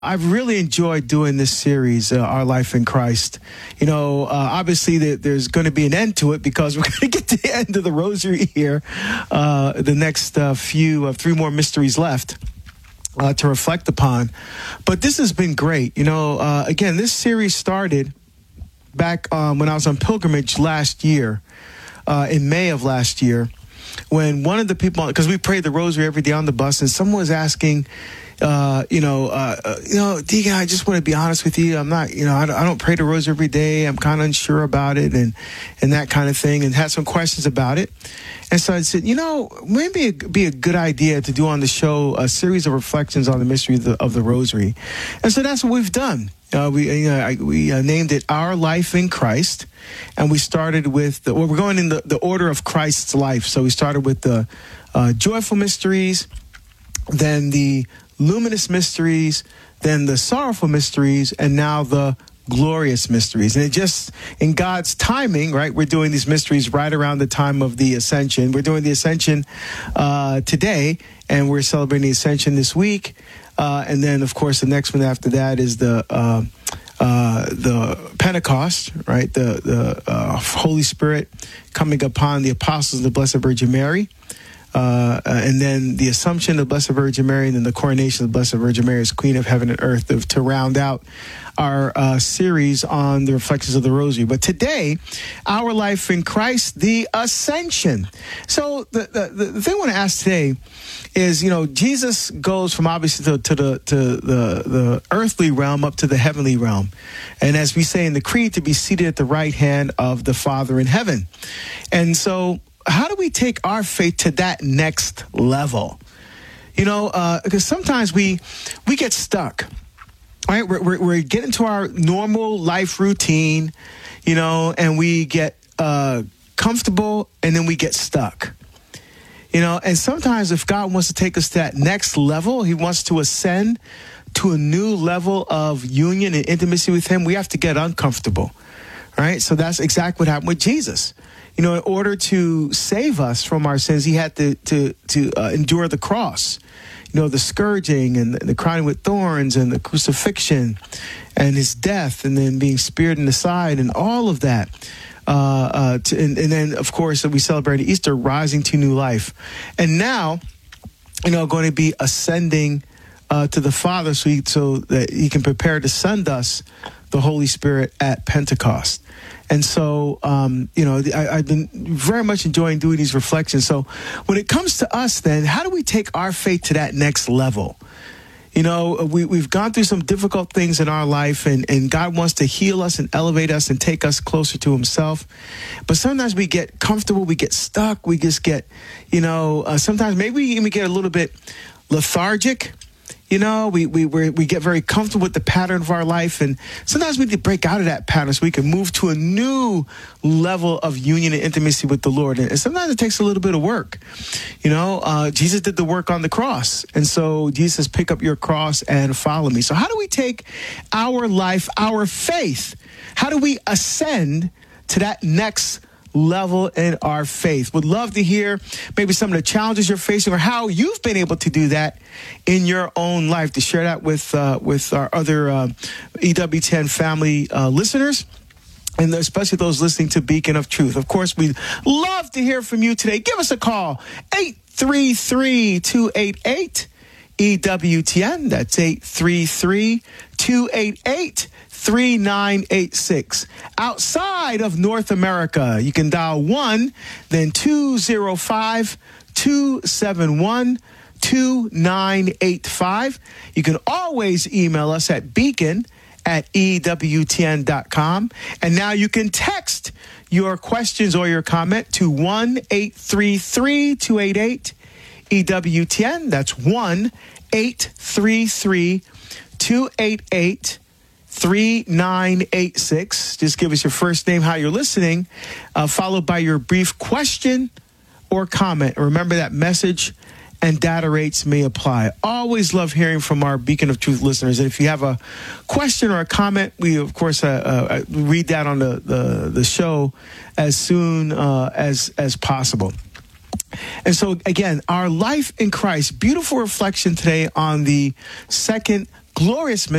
I've really enjoyed doing this series, Our Life in Christ. Obviously there's going to be an end to it because we're going to get to the end of the rosary here. The next three more mysteries left to reflect upon. But this has been great. Again, this series started back when I was on pilgrimage last year, in May of last year, when one of the people, because we prayed the rosary every day on the bus, and someone was asking, Deacon, I just want to be honest with you. I'm not, I don't pray the rosary every day. I'm kind of unsure about it and that kind of thing, and had some questions about it. And so I said, maybe it'd be a good idea to do on the show a series of reflections on the mystery of the rosary. And so that's what we've done. We named it Our Life in Christ, and we started with we're going in the order of Christ's life. So we started with the joyful mysteries, then the luminous mysteries, then the sorrowful mysteries, and now the glorious mysteries. And it just, in God's timing, right, we're doing these mysteries right around the time of the Ascension. We're doing the Ascension today, and we're celebrating the Ascension this week. And then, of course, the next one after that is the Pentecost, right? The Holy Spirit coming upon the apostles of the Blessed Virgin Mary. And then the Assumption of the Blessed Virgin Mary, and then the coronation of the Blessed Virgin Mary as Queen of Heaven and Earth, to round out our series on the reflections of the Rosary. But today, Our Life in Christ, the Ascension. So the thing I want to ask today is, Jesus goes from obviously to the earthly realm up to the heavenly realm, and as we say in the Creed, to be seated at the right hand of the Father in heaven. And so, how do we take our faith to that next level? Because sometimes we get stuck, right? We're getting into our normal life routine, and we get comfortable, and then we get stuck. And sometimes if God wants to take us to that next level, he wants to ascend to a new level of union and intimacy with him, we have to get uncomfortable, right? So that's exactly what happened with Jesus. In order to save us from our sins, he had to endure the cross, the scourging and the crowning with thorns and the crucifixion and his death, and then being speared in the side and all of that. And then, of course, we celebrate Easter, rising to new life. And now, going to be ascending to the Father so that he can prepare to send us the Holy Spirit at Pentecost. And so, I've been very much enjoying doing these reflections. So when it comes to us, then, how do we take our faith to that next level? We've gone through some difficult things in our life, and God wants to heal us and elevate us and take us closer to himself. But sometimes we get comfortable, we get stuck, we just get, sometimes maybe we even get a little bit lethargic. We get very comfortable with the pattern of our life, and sometimes we need to break out of that pattern so we can move to a new level of union and intimacy with the Lord. And sometimes it takes a little bit of work. Jesus did the work on the cross, and so Jesus, pick up your cross and follow me. So how do we take our life, our faith? How do we ascend to that next level in our faith? Would love to hear maybe some of the challenges you're facing, or how you've been able to do that in your own life. To share that with our other EWTN family listeners, and especially those listening to Beacon of Truth. Of course, we'd love to hear from you today. Give us a call, 833-288 EWTN. That's 833-288-3986. Outside of North America, you can dial 1, then 205-271-2985. You can always email us at beacon@ewtn.com. And now you can text your questions or your comment to 1-833-288-EWTN. That's 1-833-288-3986. Just give us your first name, how you're listening, followed by your brief question or comment. Remember that message and data rates may apply. Always love hearing from our Beacon of Truth listeners. And if you have a question or a comment, we, of course, read that on the show as soon as possible. And so, again, Our Life in Christ, beautiful reflection today on the second glorious